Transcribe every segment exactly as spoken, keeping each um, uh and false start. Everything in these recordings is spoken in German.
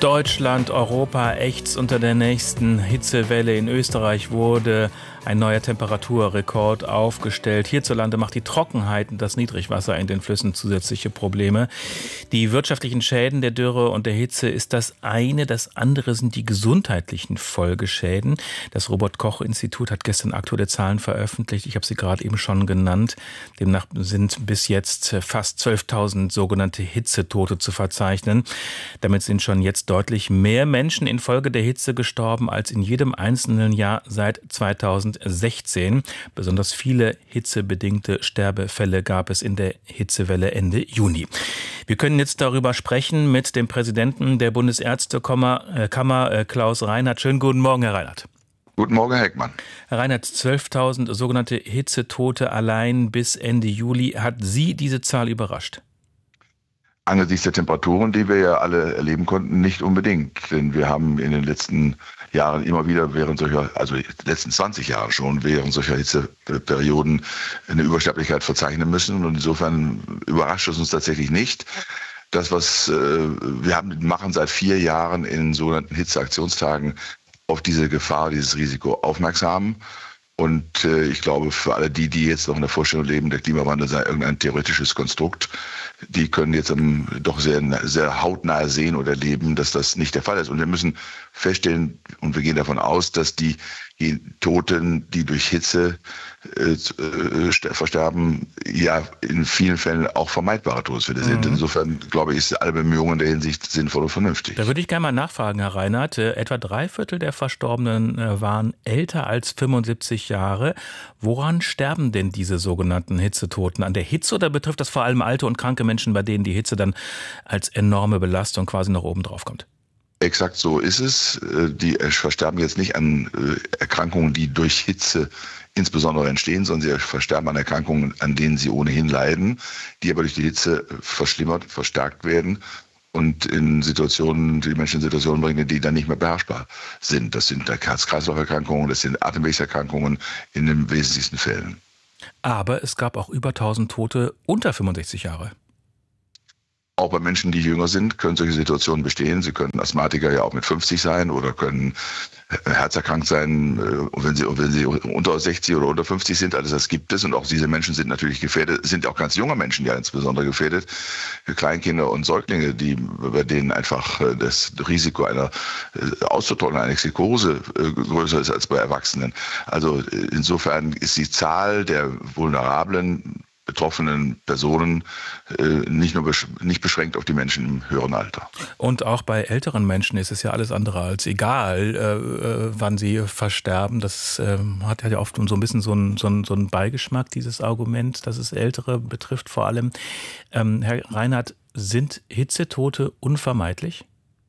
Deutschland, Europa ächzt unter der nächsten Hitzewelle. In Österreich wurde ein neuer Temperaturrekord aufgestellt. Hierzulande macht die Trockenheit und das Niedrigwasser in den Flüssen zusätzliche Probleme. Die wirtschaftlichen Schäden der Dürre und der Hitze ist das eine. Das andere sind die gesundheitlichen Folgeschäden. Das Robert-Koch-Institut hat gestern aktuelle Zahlen veröffentlicht. Ich habe sie gerade eben schon genannt. Demnach sind bis jetzt fast zwölftausend sogenannte Hitzetote zu verzeichnen. Damit sind schon jetzt deutlich mehr Menschen infolge der Hitze gestorben als in jedem einzelnen Jahr seit zweitausendsechzehn. Besonders viele hitzebedingte Sterbefälle gab es in der Hitzewelle Ende Juni. Wir können jetzt darüber sprechen mit dem Präsidenten der Bundesärztekammer, Kammer, Klaus Reinhardt. Schönen guten Morgen, Herr Reinhardt. Guten Morgen, Herr Heckmann. Herr Reinhardt, zwölftausend sogenannte Hitzetote allein bis Ende Juli. Hat Sie diese Zahl überrascht? Angesichts der Temperaturen, die wir ja alle erleben konnten, nicht unbedingt. Denn wir haben in den letzten Jahren immer wieder während solcher, also die letzten zwanzig Jahre schon, während solcher Hitzeperioden eine Übersterblichkeit verzeichnen müssen. Und insofern überrascht es uns tatsächlich nicht. Das, was äh, wir haben, machen seit vier Jahren in sogenannten Hitzeaktionstagen auf diese Gefahr, dieses Risiko aufmerksam. Und äh, ich glaube, für alle die, die jetzt noch in der Vorstellung leben, der Klimawandel sei irgendein theoretisches Konstrukt, die können jetzt ähm, doch sehr, sehr hautnah sehen oder erleben, dass das nicht der Fall ist. Und wir müssen feststellen, und wir gehen davon aus, dass die, die Toten, die durch Hitze äh, äh, versterben, ja in vielen Fällen auch vermeidbare Todesfälle mhm. sind. Insofern, glaube ich, ist alle Bemühungen in der Hinsicht sinnvoll und vernünftig. Da würde ich gerne mal nachfragen, Herr Reinhardt. Äh, etwa drei Viertel der Verstorbenen äh, waren älter als fünfundsiebzig Jahre. Woran sterben denn diese sogenannten Hitzetoten? An der Hitze oder betrifft das vor allem alte und kranke Menschen, bei denen die Hitze dann als enorme Belastung quasi nach oben drauf kommt? Exakt so ist es. Die versterben jetzt nicht an Erkrankungen, die durch Hitze insbesondere entstehen, sondern sie versterben an Erkrankungen, an denen sie ohnehin leiden, die aber durch die Hitze verschlimmert, verstärkt werden und in Situationen, die Menschen in Situationen bringen, die dann nicht mehr beherrschbar sind. Das sind Herz-Kreislauf-Erkrankungen, das sind Atemwegserkrankungen in den wesentlichsten Fällen. Aber es gab auch über tausend Tote unter fünfundsechzig Jahre. Auch bei Menschen, die jünger sind, können solche Situationen bestehen. Sie können Asthmatiker ja auch mit fünfzig sein oder können herzerkrankt sein, und wenn sie, wenn sie unter sechzig oder unter fünfzig sind, alles das gibt es. Und auch diese Menschen sind natürlich gefährdet, sind auch ganz junge Menschen ja insbesondere gefährdet. Kleinkinder und Säuglinge, die, bei denen einfach das Risiko einer auszutrocknen, einer Exikose größer ist als bei Erwachsenen. Also insofern ist die Zahl der vulnerablen betroffenen Personen äh, nicht nur besch- nicht beschränkt auf die Menschen im höheren Alter. Und auch bei älteren Menschen ist es ja alles andere als egal, äh, wann sie versterben. Das äh, hat ja oft so ein bisschen so einen so ein, so ein Beigeschmack, dieses Argument, dass es Ältere betrifft vor allem. Ähm, Herr Reinhardt, sind Hitzetote unvermeidlich?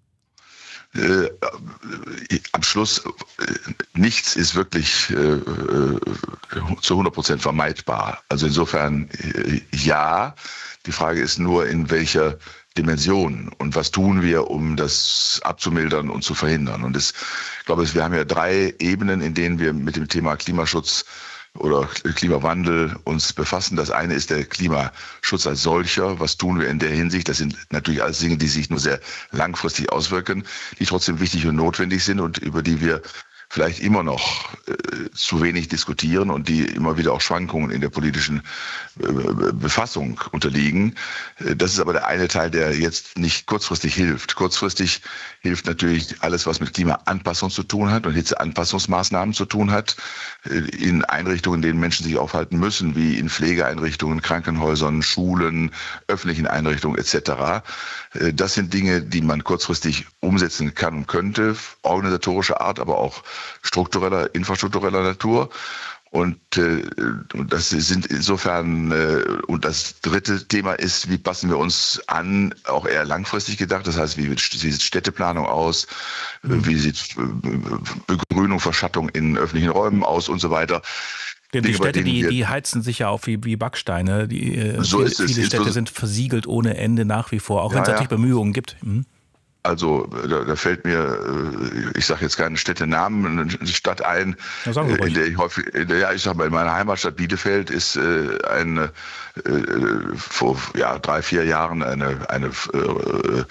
Äh, am Schluss, äh, nichts ist wirklich äh, äh, zu hundert Prozent vermeidbar. Also insofern äh, ja, die Frage ist nur, in welcher Dimension und was tun wir, um das abzumildern und zu verhindern. Und es, ich glaube, wir haben ja drei Ebenen, in denen wir mit dem Thema Klimaschutz oder Klimawandel uns befassen. Das eine ist der Klimaschutz als solcher. Was tun wir in der Hinsicht? Das sind natürlich alles Dinge, die sich nur sehr langfristig auswirken, die trotzdem wichtig und notwendig sind und über die wir vielleicht immer noch äh, zu wenig diskutieren und die immer wieder auch Schwankungen in der politischen äh, Befassung unterliegen. Äh, das ist aber der eine Teil, der jetzt nicht kurzfristig hilft. Kurzfristig hilft natürlich alles, was mit Klimaanpassung zu tun hat und Hitzeanpassungsmaßnahmen zu tun hat, äh, in Einrichtungen, in denen Menschen sich aufhalten müssen, wie in Pflegeeinrichtungen, Krankenhäusern, Schulen, öffentlichen Einrichtungen et cetera. Äh, das sind Dinge, die man kurzfristig umsetzen kann und könnte, organisatorischer Art, aber auch struktureller, infrastruktureller Natur. Und äh, das sind insofern, äh, und das dritte Thema ist, wie passen wir uns an, auch eher langfristig gedacht. Das heißt, wie, wie sieht Städteplanung aus, mhm. wie sieht Begrünung, Verschattung in öffentlichen Räumen aus und so weiter. Denn die Städte, die, die heizen sich ja auf wie, wie Backsteine. Die, so viele, ist es. Viele Städte sind versiegelt ohne Ende nach wie vor, auch ja, wenn es natürlich ja. Bemühungen gibt. Mhm. Also da, da fällt mir, ich sage jetzt keinen Städtenamen, eine Stadt ein, ja, in der ich häufig, in der, ja, ich sage mal, in meiner Heimatstadt Bielefeld ist äh, eine, äh, vor ja, drei, vier Jahren eine, eine, äh,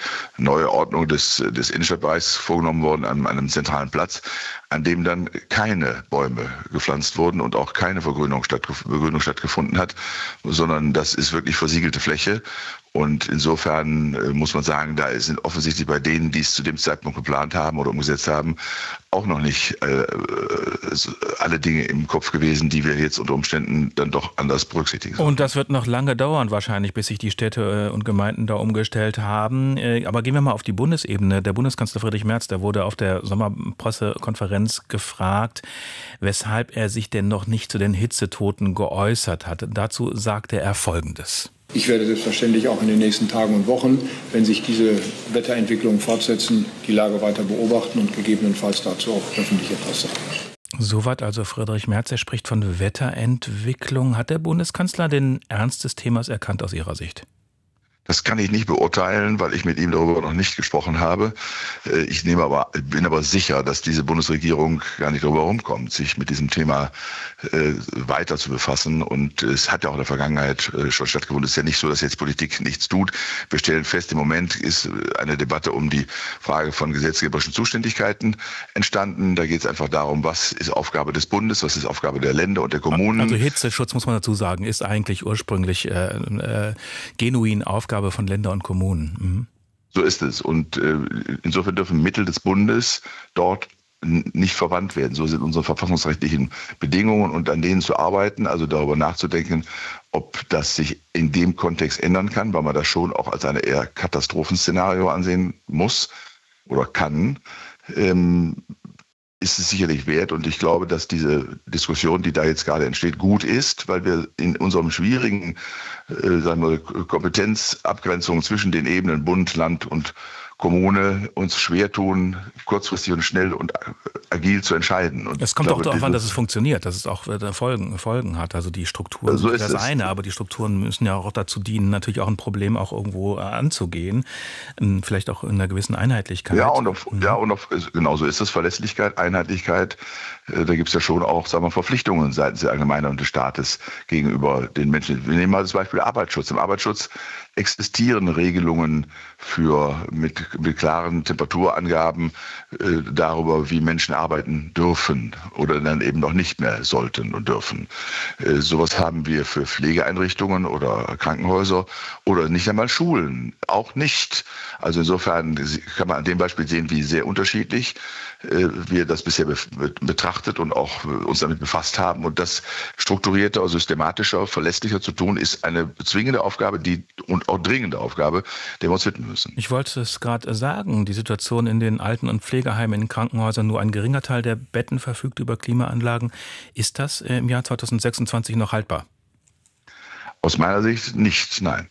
neue Ordnung des, des Innenstadtbereichs vorgenommen worden an einem zentralen Platz, an dem dann keine Bäume gepflanzt wurden und auch keine Vergrünung, stattgef- Begrünung stattgefunden hat, sondern das ist wirklich versiegelte Fläche. Und insofern äh, muss man sagen, da sind offensichtlich bei denen, die es zu dem Zeitpunkt geplant haben oder umgesetzt haben, auch noch nicht äh, alle Dinge im Kopf gewesen, die wir jetzt unter Umständen dann doch anders berücksichtigen sollen. Und das wird noch lange dauern wahrscheinlich, bis sich die Städte und Gemeinden da umgestellt haben. Aber gehen wir mal auf die Bundesebene. Der Bundeskanzler Friedrich Merz, der wurde auf der Sommerpressekonferenz gefragt, weshalb er sich denn noch nicht zu den Hitzetoten geäußert hat. Dazu sagte er Folgendes. Ich werde selbstverständlich auch in den nächsten Tagen und Wochen, wenn sich diese Wetterentwicklungen fortsetzen, die Lage weiter beobachten und gegebenenfalls dazu auch öffentlich etwas sagen. Soweit also Friedrich Merz. Er spricht von Wetterentwicklung. Hat der Bundeskanzler den Ernst des Themas erkannt aus Ihrer Sicht? Das kann ich nicht beurteilen, weil ich mit ihm darüber noch nicht gesprochen habe. Ich nehme aber, bin aber sicher, dass diese Bundesregierung gar nicht darüber rumkommt, sich mit diesem Thema äh, weiter zu befassen. Und es hat ja auch in der Vergangenheit äh, schon stattgefunden. Es ist ja nicht so, dass jetzt Politik nichts tut. Wir stellen fest, im Moment ist eine Debatte um die Frage von gesetzgeberischen Zuständigkeiten entstanden. Da geht es einfach darum, was ist Aufgabe des Bundes, was ist Aufgabe der Länder und der Kommunen. Also Hitzeschutz, muss man dazu sagen, ist eigentlich ursprünglich äh, äh, genuin Aufgabe von Ländern und Kommunen. Mhm. So ist es. Und äh, insofern dürfen Mittel des Bundes dort n- nicht verwandt werden. So sind unsere verfassungsrechtlichen Bedingungen und an denen zu arbeiten, also darüber nachzudenken, ob das sich in dem Kontext ändern kann, weil man das schon auch als eine eher Katastrophenszenario ansehen muss oder kann. Ähm, ist es sicherlich wert. Und ich glaube, dass diese Diskussion, die da jetzt gerade entsteht, gut ist, weil wir in unserem schwierigen äh, sagen wir, Kompetenzabgrenzung zwischen den Ebenen Bund, Land und Kommune uns schwer tun, kurzfristig und schnell und agil zu entscheiden. Und es kommt glaube, auch darauf an, dass es funktioniert, dass es auch Folgen, Folgen hat. Also die Strukturen so sind ist das es. eine, aber die Strukturen müssen ja auch dazu dienen, natürlich auch ein Problem auch irgendwo anzugehen. Vielleicht auch in einer gewissen Einheitlichkeit. Ja, und auf, mhm. ja, und auf, genau so ist es. Verlässlichkeit, Einheitlichkeit. Da gibt es ja schon auch, sagen wir, Verpflichtungen seitens der Allgemeinheit und des Staates gegenüber den Menschen. Wir nehmen mal das Beispiel Arbeitsschutz. Im Arbeitsschutz existieren Regelungen für mit, mit klaren Temperaturangaben äh, darüber, wie Menschen arbeiten dürfen oder dann eben noch nicht mehr sollten und dürfen. Äh, sowas haben wir für Pflegeeinrichtungen oder Krankenhäuser oder nicht einmal Schulen, auch nicht. Also insofern kann man an dem Beispiel sehen, wie sehr unterschiedlich äh, wir das bisher be- betrachtet und auch uns damit befasst haben. Und das strukturierter, systematischer, verlässlicher zu tun, ist eine zwingende Aufgabe, die und auch dringende Aufgabe, der wir uns widmen müssen. Ich wollte es gerade sagen, die Situation in den Alten- und Pflegeheimen, in den Krankenhäusern, nur ein geringer Teil der Betten verfügt über Klimaanlagen. Ist das im Jahr zweitausendsechsundzwanzig noch haltbar? Aus meiner Sicht nicht, nein.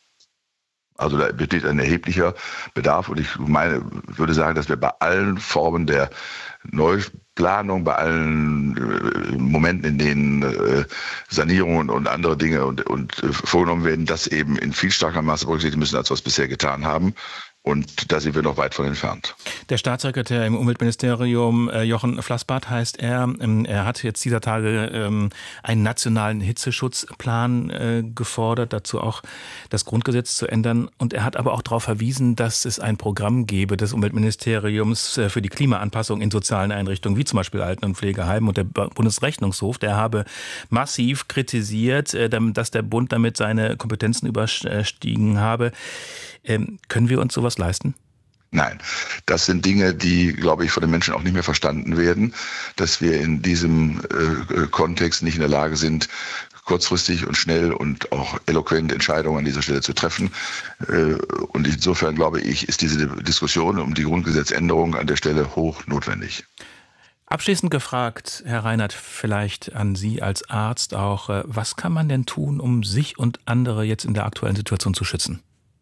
Also da besteht ein erheblicher Bedarf und ich meine, würde sagen, dass wir bei allen Formen der Neuplanung, bei allen äh, Momenten, in denen äh, Sanierungen und andere Dinge und, und äh, vorgenommen werden, das eben in viel stärkerem Maße berücksichtigen müssen, als wir es bisher getan haben. Und da sind wir noch weit von entfernt. Der Staatssekretär im Umweltministerium, äh, Jochen Flassbart heißt er, ähm, er hat jetzt dieser Tage ähm, einen nationalen Hitzeschutzplan äh, gefordert, dazu auch das Grundgesetz zu ändern. Und er hat aber auch darauf verwiesen, dass es ein Programm gebe des Umweltministeriums äh, für die Klimaanpassung in sozialen Einrichtungen, wie zum Beispiel Alten- und Pflegeheimen. Und der Bundesrechnungshof, der habe massiv kritisiert, äh, dass der Bund damit seine Kompetenzen überstiegen habe. Ähm, können wir uns sowas leisten? Nein, das sind Dinge, die, glaube ich, von den Menschen auch nicht mehr verstanden werden, dass wir in diesem äh, Kontext nicht in der Lage sind, kurzfristig und schnell und auch eloquent Entscheidungen an dieser Stelle zu treffen. Äh, und insofern, glaube ich, ist diese Diskussion um die Grundgesetzänderung an der Stelle hoch notwendig. Abschließend gefragt, Herr Reinert, vielleicht an Sie als Arzt auch, was kann man denn tun, um sich und andere jetzt in der aktuellen Situation zu schützen?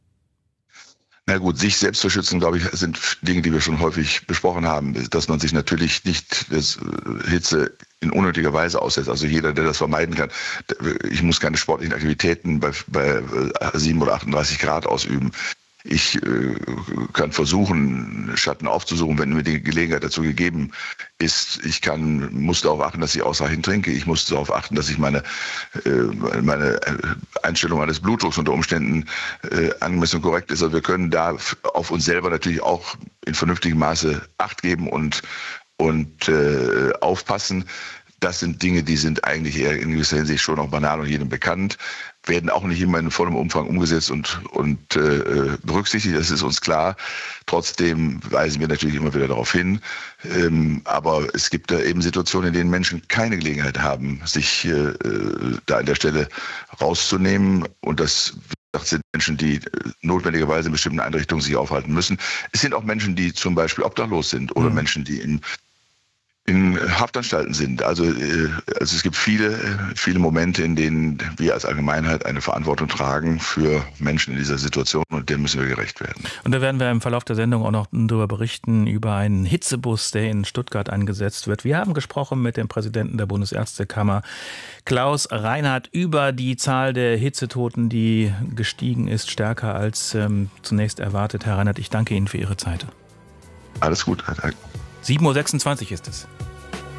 Na gut, sich selbst zu schützen, glaube ich, sind Dinge, die wir schon häufig besprochen haben, dass man sich natürlich nicht das Hitze in unnötiger Weise aussetzt. Also jeder, der das vermeiden kann. Ich muss keine sportlichen Aktivitäten bei, bei sieben oder achtunddreißig Grad ausüben. Ich äh, kann versuchen, Schatten aufzusuchen, wenn mir die Gelegenheit dazu gegeben ist. Ich kann, muss darauf achten, dass ich ausreichend trinke. Ich muss darauf achten, dass ich meine, äh, meine Einstellung meines Blutdrucks unter Umständen äh, angemessen und korrekt ist. Also wir können da auf uns selber natürlich auch in vernünftigem Maße Acht geben und, und äh, aufpassen. Das sind Dinge, die sind eigentlich eher in gewisser Hinsicht schon auch banal und jedem bekannt, werden auch nicht immer in vollem Umfang umgesetzt und, und äh, berücksichtigt, das ist uns klar. Trotzdem weisen wir natürlich immer wieder darauf hin. Ähm, aber es gibt da eben Situationen, in denen Menschen keine Gelegenheit haben, sich äh, da an der Stelle rauszunehmen. Und das Das sind Menschen, die notwendigerweise in bestimmten Einrichtungen sich aufhalten müssen. Es sind auch Menschen, die zum Beispiel obdachlos sind oder mhm. Menschen, die in in Haftanstalten sind. Also, also es gibt viele, viele Momente, in denen wir als Allgemeinheit eine Verantwortung tragen für Menschen in dieser Situation und dem müssen wir gerecht werden. Und da werden wir im Verlauf der Sendung auch noch darüber berichten, über einen Hitzebus, der in Stuttgart eingesetzt wird. Wir haben gesprochen mit dem Präsidenten der Bundesärztekammer, Klaus Reinhardt, über die Zahl der Hitzetoten, die gestiegen ist, stärker als ähm, zunächst erwartet. Herr Reinhardt, ich danke Ihnen für Ihre Zeit. Alles gut, Herr Tag. sieben Uhr sechsundzwanzig ist es.